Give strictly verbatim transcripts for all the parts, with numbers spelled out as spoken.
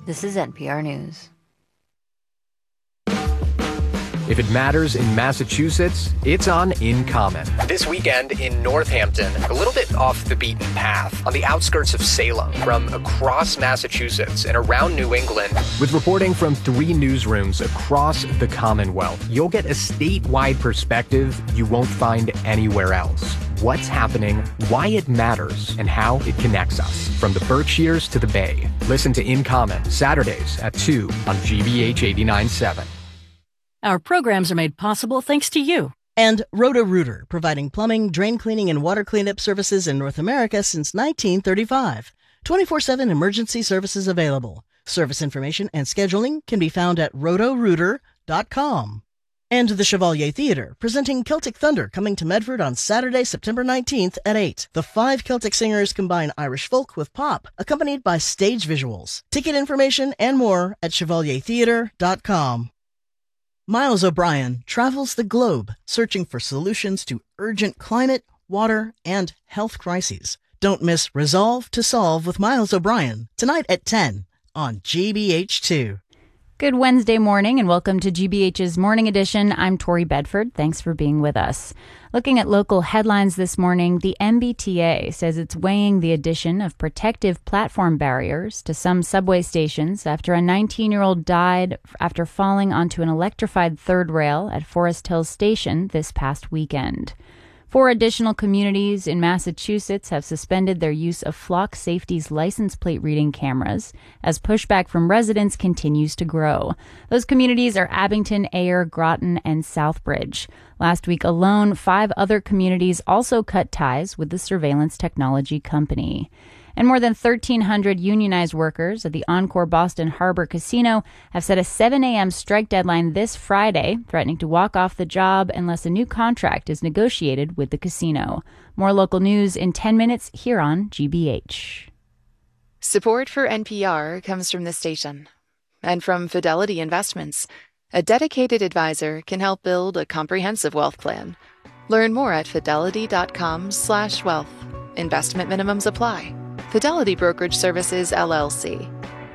This is N P R News. If it matters in Massachusetts, it's on In Common. This weekend in Northampton, a little bit off the beaten path, on the outskirts of Salem, from across Massachusetts and around New England. With reporting from three newsrooms across the Commonwealth, you'll get a statewide perspective you won't find anywhere else. What's happening, why it matters, and how it connects us. From the Berkshires to the Bay. Listen to In Common, Saturdays at two on G B H eighty-nine point seven. Our programs are made possible thanks to you. And Roto-Rooter, providing plumbing, drain cleaning, and water cleanup services in North America since nineteen thirty-five. twenty-four seven emergency services available. Service information and scheduling can be found at roto rooter dot com. And the Chevalier Theatre, presenting Celtic Thunder, coming to Medford on Saturday, September nineteenth at eight. The five Celtic singers combine Irish folk with pop, accompanied by stage visuals. Ticket information and more at chevalier theatre dot com. Miles O'Brien travels the globe searching for solutions to urgent climate, water, and health crises. Don't miss Resolve to Solve with Miles O'Brien tonight at ten on G B H two. Good Wednesday morning and welcome to G B H's Morning Edition. I'm Tori Bedford. Thanks for being with us. Looking at local headlines this morning, the M B T A says it's weighing the addition of protective platform barriers to some subway stations after a nineteen-year-old died after falling onto an electrified third rail at Forest Hills Station this past weekend. Four additional communities in Massachusetts have suspended their use of Flock Safety's license plate reading cameras as pushback from residents continues to grow. Those communities are Abington, Ayer, Groton, and Southbridge. Last week alone, five other communities also cut ties with the surveillance technology company. And more than thirteen hundred unionized workers at the Encore Boston Harbor Casino have set a seven a.m. strike deadline this Friday, threatening to walk off the job unless a new contract is negotiated with the casino. More local news in ten minutes here on G B H. Support for N P R comes from this station and from Fidelity Investments. A dedicated advisor can help build a comprehensive wealth plan. Learn more at fidelity.com slash wealth. Investment minimums apply. Fidelity Brokerage Services, L L C.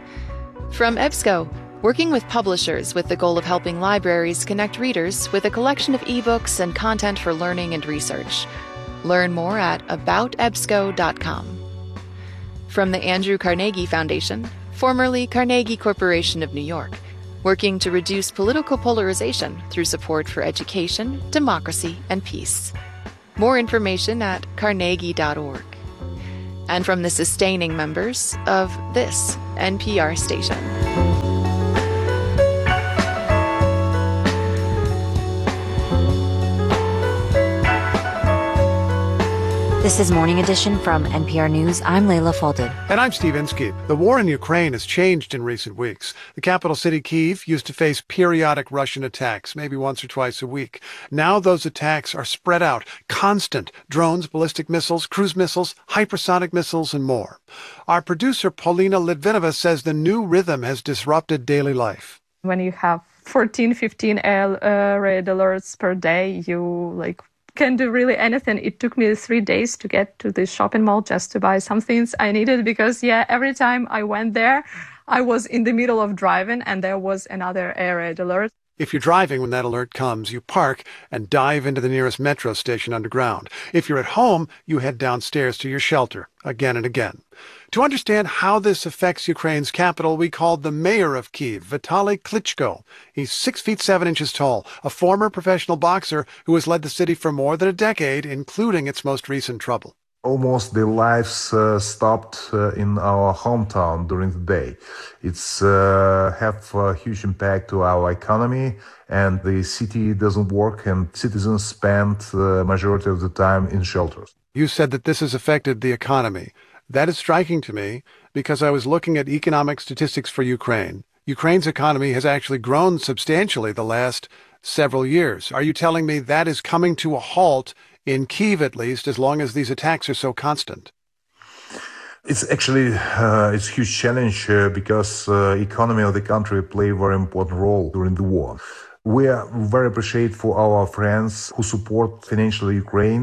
From EBSCO, working with publishers with the goal of helping libraries connect readers with a collection of ebooks and content for learning and research. Learn more at about ebsco dot com. From the Andrew Carnegie Foundation, formerly Carnegie Corporation of New York, working to reduce political polarization through support for education, democracy, and peace. More information at carnegie dot org. And from the sustaining members of this N P R station. This is Morning Edition from N P R News. I'm Layla Folded. And I'm Steve Inskeep. The war in Ukraine has changed in recent weeks. The capital city, Kyiv, used to face periodic Russian attacks, maybe once or twice a week. Now those attacks are spread out, constant. Drones, ballistic missiles, cruise missiles, hypersonic missiles, and more. Our producer, Paulina Litvinova, says the new rhythm has disrupted daily life. When you have fourteen, fifteen uh, red alerts per day, you like can do really anything. It took me three days to get to the shopping mall just to buy some things I needed because, yeah, every time I went there, I was in the middle of driving and there was another air raid alert. If you're driving when that alert comes, you park and dive into the nearest metro station underground. If you're at home, you head downstairs to your shelter again and again. To understand how this affects Ukraine's capital, we called the mayor of Kyiv, Vitaly Klitschko. He's six feet seven inches tall, a former professional boxer who has led the city for more than a decade, including its most recent trouble. Almost the lives uh, stopped uh, in our hometown during the day. It's uh, have a huge impact to our economy, and the city doesn't work, and citizens spend the majority of the time in shelters. You said that this has affected the economy. That is striking to me because I was looking at economic statistics for Ukraine. Ukraine's economy has actually grown substantially the last several years. Are you telling me that is coming to a halt, in Kyiv at least, as long as these attacks are so constant? It's actually uh, it's a huge challenge uh, because uh, economy of the country play a very important role during the war. We are very appreciative for our friends who support financially Ukraine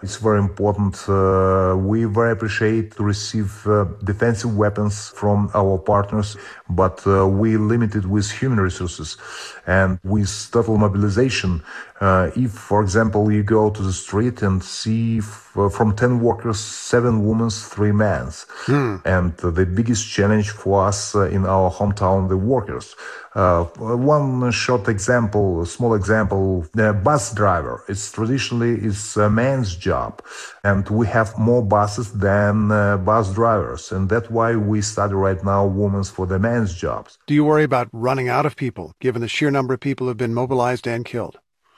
It's very important. Uh, we very appreciate to receive uh, defensive weapons from our partners, but uh, we limited with human resources and with total mobilization. Uh, if, for example, you go to the street and see f- from ten workers, seven women, three men. Hmm. And uh, the biggest challenge for us uh, in our hometown, the workers. Uh, one short example, a small example, the bus driver. It's traditionally it's a man's job, and we have more buses than uh, bus drivers, and that's why we study right now women's for the men's jobs. Do you worry about running out of people, given the sheer number of people who have been mobilized and killed?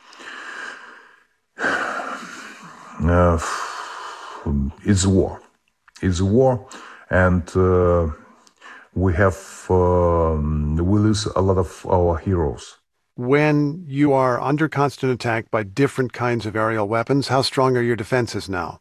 Uh, it's war. It's war, and uh, we have um, we lose a lot of our heroes. When you are under constant attack by different kinds of aerial weapons, how strong are your defenses now?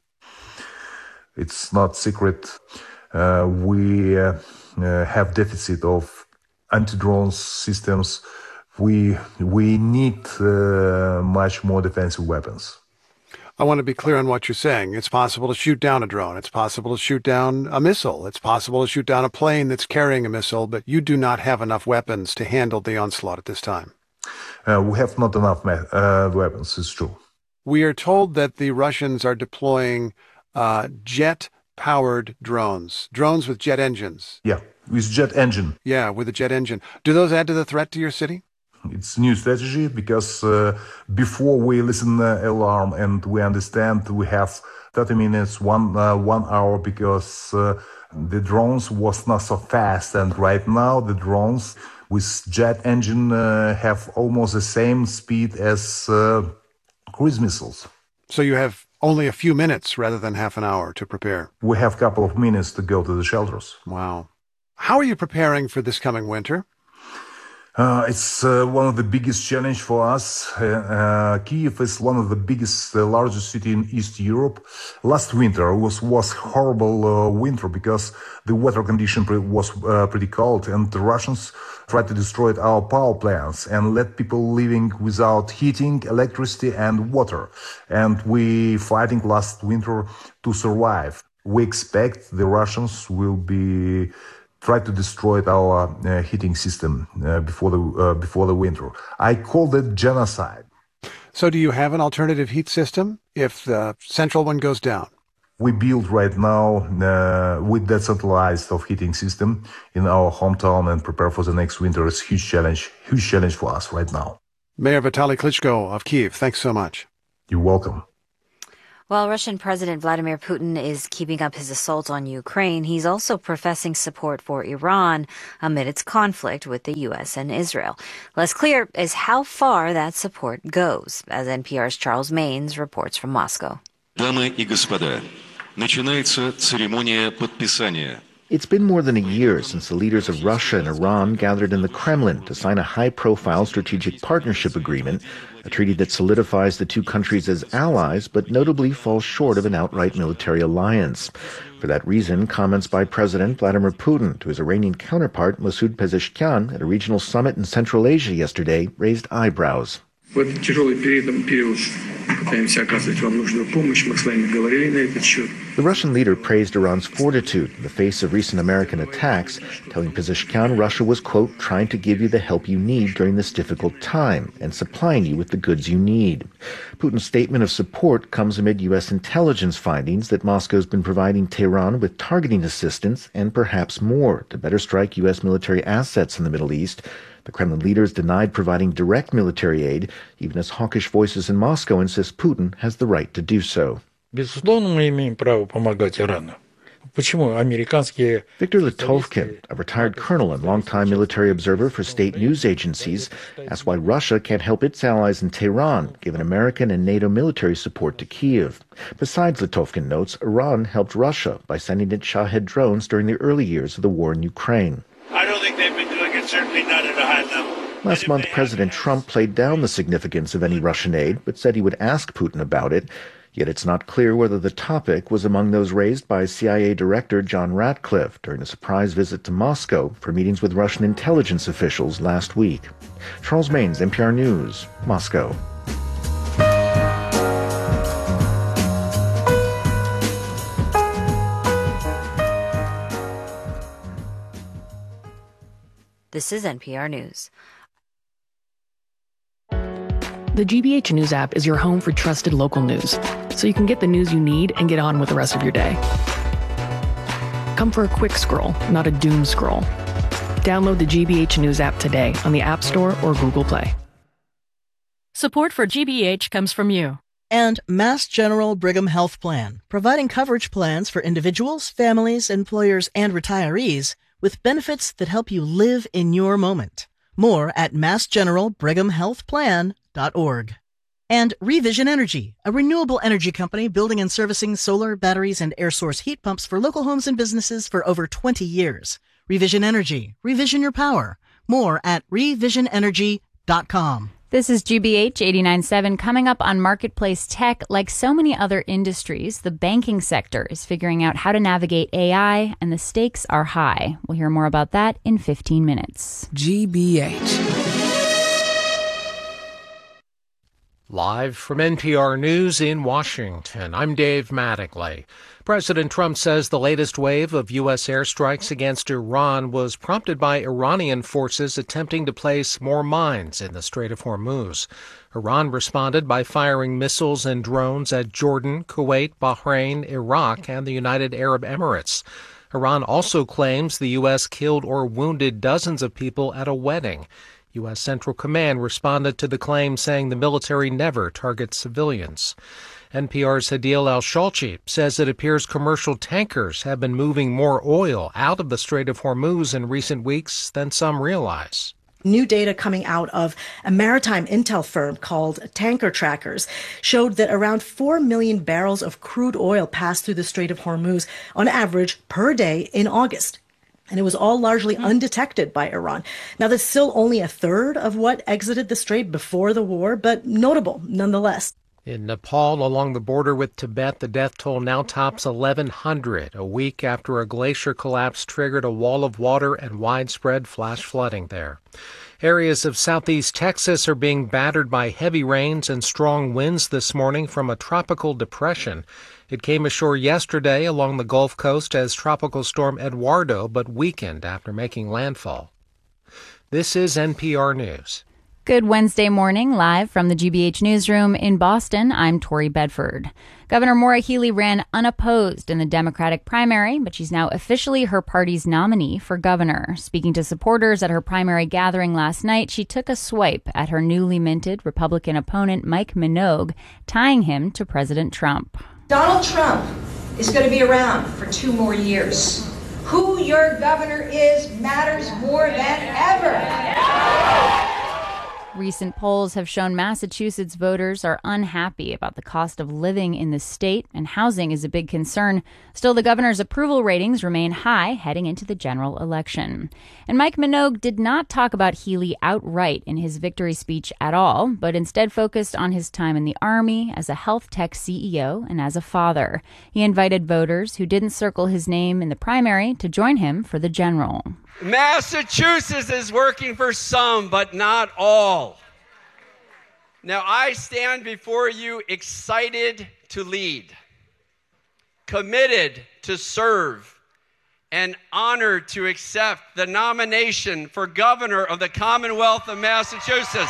It's not secret. Uh, we uh, uh, have deficit of anti-drone systems. We we need uh, much more defensive weapons. I want to be clear on what you're saying. It's possible to shoot down a drone. It's possible to shoot down a missile. It's possible to shoot down a plane that's carrying a missile, but you do not have enough weapons to handle the onslaught at this time. Uh, we have not enough uh, weapons, it's true. We are told that the Russians are deploying uh, jet-powered drones, drones with jet engines. Yeah, with jet engine. Yeah, with a jet engine. Do those add to the threat to your city? It's new strategy because uh, before we listen uh, alarm and we understand we have thirty minutes, one uh, one hour because uh, the drones was not so fast, and right now the drones with jet engine uh, have almost the same speed as uh, cruise missiles. So you have only a few minutes rather than half an hour to prepare. We have a couple of minutes to go to the shelters. Wow. How are you preparing for this coming winter? Uh, it's uh, one of the biggest challenge for us. Uh, uh, Kyiv is one of the biggest, uh, largest city in East Europe. Last winter was was horrible uh, winter because the weather condition pre- was uh, pretty cold, and the Russians tried to destroy our power plants and let people living without heating, electricity, and water. And we fighting last winter to survive. We expect the Russians will be try to destroy our uh, heating system uh, before the uh, before the winter. I call it genocide. So do you have an alternative heat system if the central one goes down? We build right now uh, with decentralized of heating system in our hometown and prepare for the next winter. It's a huge challenge, huge challenge for us right now. Mayor Vitaly Klitschko of Kyiv, thanks so much. You're welcome. While Russian President Vladimir Putin is keeping up his assault on Ukraine, he's also professing support for Iran amid its conflict with the U S and Israel. Less clear is how far that support goes, as N P R's Charles Maynes reports from Moscow. Дамы и господа, начинается церемония подписания. It's been more than a year since the leaders of Russia and Iran gathered in the Kremlin to sign a high-profile strategic partnership agreement, a treaty that solidifies the two countries as allies, but notably falls short of an outright military alliance. For that reason, comments by President Vladimir Putin to his Iranian counterpart Masoud Pezeshkian at a regional summit in Central Asia yesterday raised eyebrows. The Russian leader praised Iran's fortitude in the face of recent American attacks, telling Pezeshkian Russia was, quote, trying to give you the help you need during this difficult time and supplying you with the goods you need. Putin's statement of support comes amid U S intelligence findings that Moscow's been providing Tehran with targeting assistance and perhaps more to better strike U S military assets in the Middle East. The Kremlin leaders denied providing direct military aid, even as hawkish voices in Moscow insist Putin has the right to do so. Безусловно, мы имеем право помогать Ирану. Почему американские... Viktor Litovkin, a retired colonel and longtime military observer for state news agencies, asked why Russia can't help its allies in Tehran, given American and NATO military support to Kyiv. Besides, Litovkin notes, Iran helped Russia by sending it Shahed drones during the early years of the war in Ukraine. I don't think they've been doing it, certainly not at a high level. Last month, President Trump played down the significance of any Russian aid, but said he would ask Putin about it. Yet it's not clear whether the topic was among those raised by C I A Director John Ratcliffe during a surprise visit to Moscow for meetings with Russian intelligence officials last week. Charles Maynes, N P R News, Moscow. This is N P R News. The G B H News app is your home for trusted local news, so you can get the news you need and get on with the rest of your day. Come for a quick scroll, not a doom scroll. Download the G B H News app today on the App Store or Google Play. Support for G B H comes from you. And Mass General Brigham Health Plan, providing coverage plans for individuals, families, employers, and retirees with benefits that help you live in your moment. More at mass general brigham health plan dot org. And Revision Energy, a renewable energy company building and servicing solar, batteries, and air source heat pumps for local homes and businesses for over twenty years. Revision Energy, revision your power. More at revision energy dot com. This is G B H eighty-nine point seven. Coming up on Marketplace Tech, like so many other industries, the banking sector is figuring out how to navigate A I, and the stakes are high. We'll hear more about that in fifteen minutes. G B H. Live from N P R News in Washington, I'm Dave Mattingly. President Trump says the latest wave of U S airstrikes against Iran was prompted by Iranian forces attempting to place more mines in the Strait of Hormuz. Iran responded by firing missiles and drones at Jordan, Kuwait, Bahrain, Iraq, and the United Arab Emirates. Iran also claims the U S killed or wounded dozens of people at a wedding. U S Central Command responded to the claim, saying the military never targets civilians. N P R's Hadil Al-Shalchi says it appears commercial tankers have been moving more oil out of the Strait of Hormuz in recent weeks than some realize. New data coming out of a maritime intel firm called Tanker Trackers showed that around four million barrels of crude oil passed through the Strait of Hormuz on average per day in August. And it was all largely undetected by Iran. Now, that's still only a third of what exited the strait before the war, but notable nonetheless. In Nepal, along the border with Tibet, the death toll now tops eleven hundred, a week after a glacier collapse triggered a wall of water and widespread flash flooding there. Areas of southeast Texas are being battered by heavy rains and strong winds this morning from a tropical depression. It came ashore yesterday along the Gulf Coast as Tropical Storm Eduardo, but weakened after making landfall. This is N P R News. Good Wednesday morning, live from the G B H newsroom in Boston. I'm Tori Bedford. Governor Maura Healey ran unopposed in the Democratic primary, but she's now officially her party's nominee for governor. Speaking to supporters at her primary gathering last night, she took a swipe at her newly minted Republican opponent, Mike Minogue, tying him to President Trump. Donald Trump is going to be around for two more years. Who your governor is matters more than ever. Recent polls have shown Massachusetts voters are unhappy about the cost of living in the state, and housing is a big concern. Still, the governor's approval ratings remain high heading into the general election. And Mike Minogue did not talk about Healey outright in his victory speech at all, but instead focused on his time in the Army, as a health tech C E O, and as a father. He invited voters who didn't circle his name in the primary to join him for the general. Massachusetts is working for some, but not all. Now, I stand before you excited to lead, committed to serve, and honored to accept the nomination for governor of the Commonwealth of Massachusetts.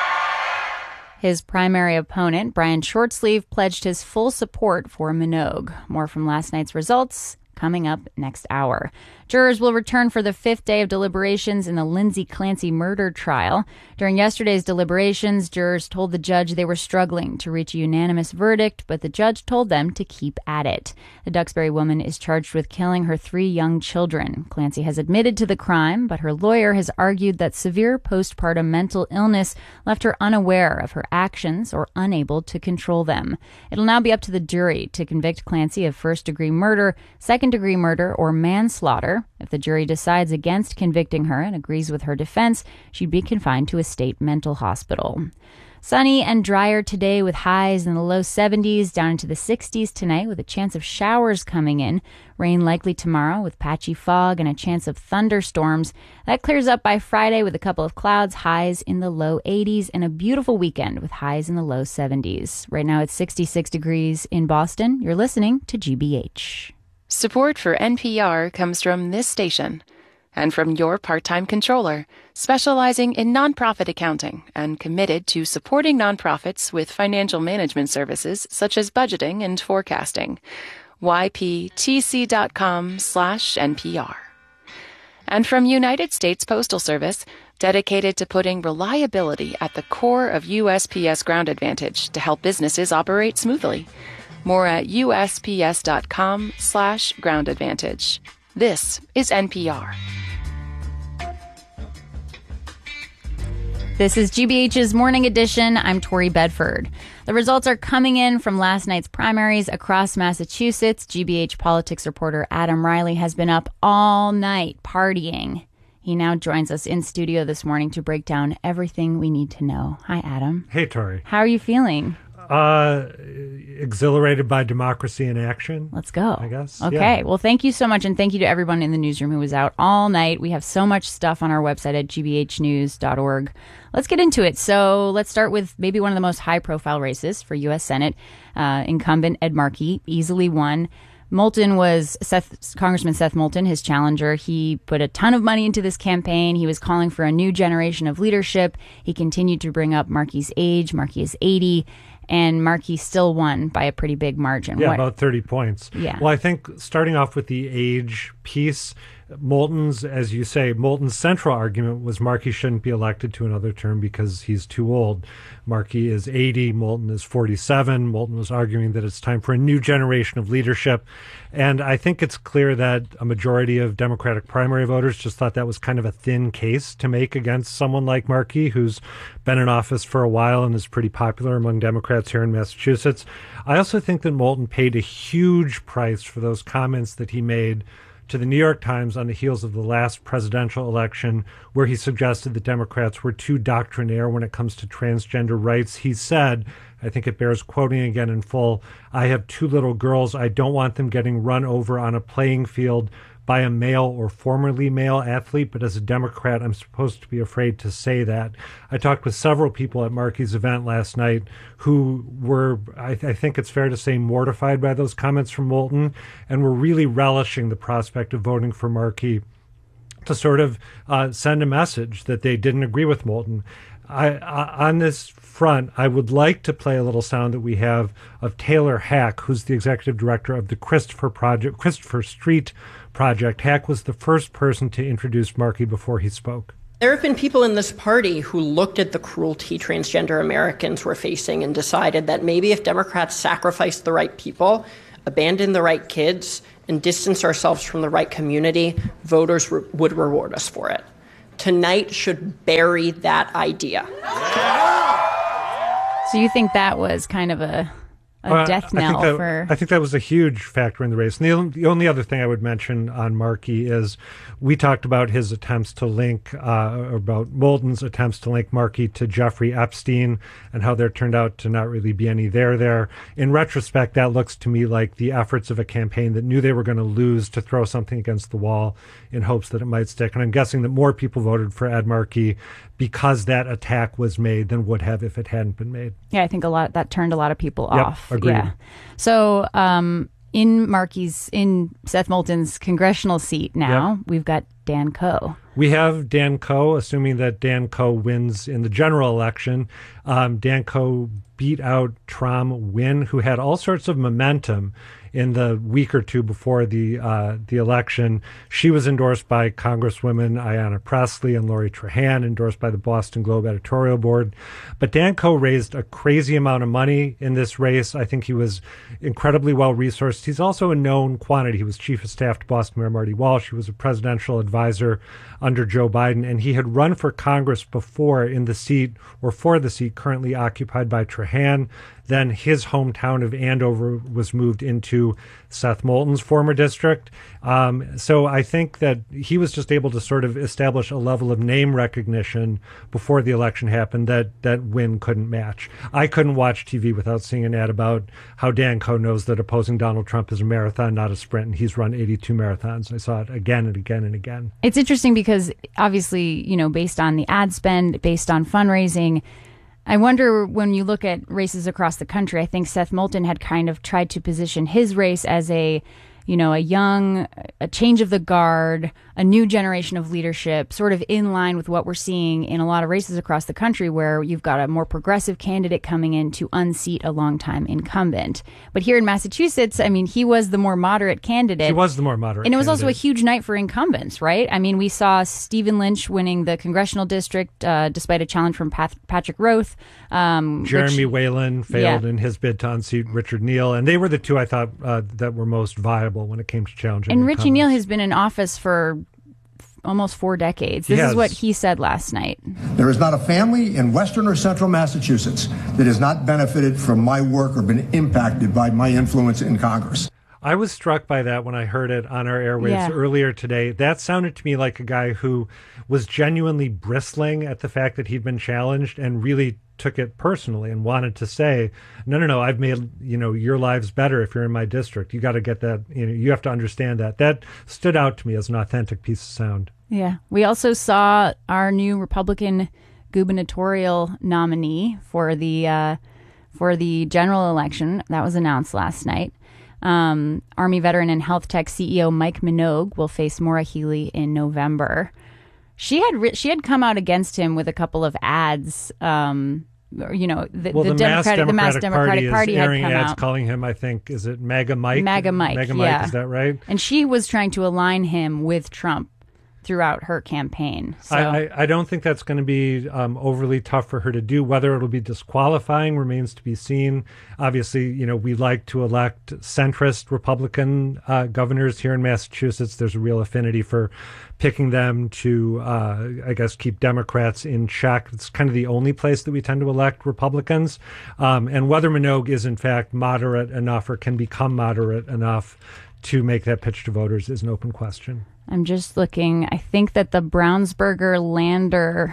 His primary opponent, Brian Shortsleeve, pledged his full support for Minogue. More from last night's results coming up next hour. Jurors will return for the fifth day of deliberations in the Lindsay Clancy murder trial. During yesterday's deliberations, jurors told the judge they were struggling to reach a unanimous verdict, but the judge told them to keep at it. The Duxbury woman is charged with killing her three young children. Clancy has admitted to the crime, but her lawyer has argued that severe postpartum mental illness left her unaware of her actions or unable to control them. It'll now be up to the jury to convict Clancy of first-degree murder, second-degree murder, or manslaughter. If the jury decides against convicting her and agrees with her defense, she'd be confined to a state mental hospital. Sunny and drier today with highs in the low seventies, down into the sixties tonight with a chance of showers coming in. Rain likely tomorrow with patchy fog and a chance of thunderstorms. That clears up by Friday with a couple of clouds, highs in the low eighties, and a beautiful weekend with highs in the low seventies. Right now it's sixty-six degrees in Boston. You're listening to G B H. Support for N P R comes from this station And from your part-time controller, specializing in nonprofit accounting and committed to supporting nonprofits with financial management services such as budgeting and forecasting. Y P T C dot com slash N P R. And from United States Postal Service, dedicated to putting reliability at the core of U S P S Ground Advantage to help businesses operate smoothly. More at U S P S dot com slash Ground Advantage. This is N P R. This is G B H's Morning Edition. I'm Tori Bedford. The results are coming in from last night's primaries across Massachusetts. G B H politics reporter Adam Riley has been up all night partying. He now joins us in studio this morning to break down everything we need to know. Hi, Adam. Hey, Tori. How are you feeling? Uh, exhilarated by democracy in action. Let's go. I guess. Okay. Yeah. Well, thank you so much. And thank you to everyone in the newsroom who was out all night. We have so much stuff on our website at g b h news dot org. Let's get into it. So let's start with maybe one of the most high profile races for U S Senate. Uh, incumbent Ed Markey easily won. Moulton was Seth, Congressman Seth Moulton, his challenger. He put a ton of money into this campaign. He was calling for a new generation of leadership. He continued to bring up Markey's age. Markey is eighty. And Markey still won by a pretty big margin. Yeah, what? about thirty points. Yeah. Well, I think starting off with the age piece, Moulton's, as you say, Moulton's central argument was Markey shouldn't be elected to another term because he's too old. Markey is eighty, Moulton is forty-seven. Moulton was arguing that it's time for a new generation of leadership. And I think it's clear that a majority of Democratic primary voters just thought that was kind of a thin case to make against someone like Markey, who's been in office for a while and is pretty popular among Democrats here in Massachusetts. I also think that Moulton paid a huge price for those comments that he made to the New York Times on the heels of the last presidential election, where he suggested that Democrats were too doctrinaire when it comes to transgender rights. He said, I think it bears quoting again in full, "I have two little girls. I don't want them getting run over on a playing field by a male or formerly male athlete, but as a Democrat, I'm supposed to be afraid to say that." I talked with several people at Markey's event last night who were, I, th- I think it's fair to say, mortified by those comments from Moulton and were really relishing the prospect of voting for Markey to sort of uh, send a message that they didn't agree with Moulton. I, I, on this front, I would like to play a little sound that we have of Taylor Hack, who's the executive director of the Christopher Project, Christopher Street Project. Hack was the first person to introduce Markey before he spoke. There have been people in this party who looked at the cruelty transgender Americans were facing and decided that maybe if Democrats sacrifice the right people, abandon the right kids, and distance ourselves from the right community, voters re- would reward us for it. Tonight should bury that idea. So you think that was kind of a, a uh, death I knell think that, for... I think that was a huge factor in the race. And the, only, the only other thing I would mention on Markey is we talked about his attempts to link, uh, about Moulton's attempts to link Markey to Jeffrey Epstein and how there turned out to not really be any there there. In retrospect, that looks to me like the efforts of a campaign that knew they were going to lose to throw something against the wall in hopes that it might stick. And I'm guessing that more people voted for Ed Markey because that attack was made than would have if it hadn't been made. Yeah, I think a lot that turned a lot of people Yep, off. agreed. Yeah. So um, in Markey's, in Seth Moulton's congressional seat now, Yep. we've got Dan Coe. We have Dan Coe, assuming that Dan Coe wins in the general election. Um, Dan Coe beat out Trom Wynn, who had all sorts of momentum in the week or two before the uh, the election. She was endorsed by Congresswomen Ayanna Pressley and Lori Trahan, endorsed by the Boston Globe editorial board. But Dan Coe raised a crazy amount of money in this race. I think he was incredibly well-resourced. He's also a known quantity. He was chief of staff to Boston Mayor Marty Walsh. He was a presidential advisor under Joe Biden, and he had run for Congress before in the seat, or for the seat currently occupied by Trahan. Then his hometown of Andover was moved into Seth Moulton's former district. Um, so I think that he was just able to sort of establish a level of name recognition before the election happened that that Wynn couldn't match. I couldn't watch T V without seeing an ad about how Dan Coe knows that opposing Donald Trump is a marathon, not a sprint, and he's run eighty-two marathons. I saw it again and again and again. It's interesting because obviously, you know, based on the ad spend, based on fundraising, I wonder when you look at races across the country, I think Seth Moulton had kind of tried to position his race as a, you know, a young, a change of the guard, a new generation of leadership, sort of in line with what we're seeing in a lot of races across the country where you've got a more progressive candidate coming in to unseat a longtime incumbent. But here in Massachusetts, I mean, he was the more moderate candidate. He was the more moderate And it was candidate. also a huge night for incumbents, right? I mean, we saw Stephen Lynch winning the congressional district uh, despite a challenge from Pat- Patrick Roth. Um, Jeremy which, Whalen failed yeah. in his bid to unseat Richard Neal, and they were the two I thought uh, that were most viable when it came to challenging. And Richie incumbents. Neal has been in office for almost four decades. This He is has. what he said last night. There is not a family in western or central Massachusetts that has not benefited from my work or been impacted by my influence in Congress. I was struck by that when I heard it on our airwaves Yeah. earlier today. That sounded to me like a guy who was genuinely bristling at the fact that he'd been challenged and really took it personally and wanted to say, no, no, no, I've made, you know, your lives better if you're in my district. You got to get that, you know, you have to understand that. That stood out to me as an authentic piece of sound. Yeah. We also saw our new Republican gubernatorial nominee for the uh, for the general election that was announced last night. Um, Army veteran and health tech C E O Mike Minogue will face Maura Healey in November. She had re- she had come out against him with a couple of ads. Um, you know, the, well, the, the, Democratic, Mass the Mass Democratic Party, Party is had airing come ads out. calling him, I think, is it MAGA Mike? MAGA Mike, MAGA yeah. Mike, is that right? And she was trying to align him with Trump throughout her campaign. So. I, I, I don't think that's going to be um, overly tough for her to do. Whether it'll be disqualifying remains to be seen. Obviously, you know, we like to elect centrist Republican uh, governors here in Massachusetts. There's a real affinity for picking them to, uh, I guess, keep Democrats in check. It's kind of the only place that we tend to elect Republicans. Um, and whether Minogue is, in fact, moderate enough or can become moderate enough to make that pitch to voters is an open question. I'm just looking. I think that the Brownsburger-Lander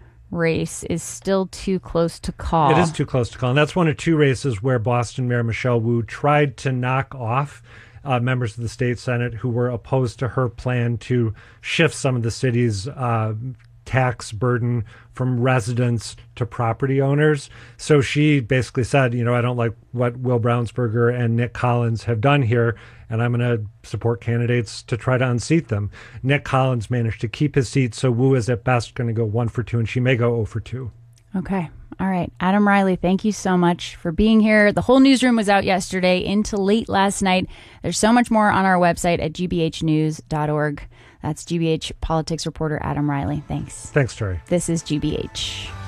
race is still too close to call. It is too close to call. And that's one of two races where Boston Mayor Michelle Wu tried to knock off uh, members of the state Senate who were opposed to her plan to shift some of the city's uh, tax burden from residents to property owners. So she basically said, you know, I don't like what Will Brownsburger and Nick Collins have done here, and I'm going to support candidates to try to unseat them. Nick Collins managed to keep his seat, so Wu is at best going to go one for two, and she may go zero for two. Okay. All right. Adam Riley, thank you so much for being here. The whole newsroom was out yesterday into late last night. There's so much more on our website at g b h news dot org. That's G B H politics reporter Adam Riley. Thanks. Thanks, Terry. This is G B H.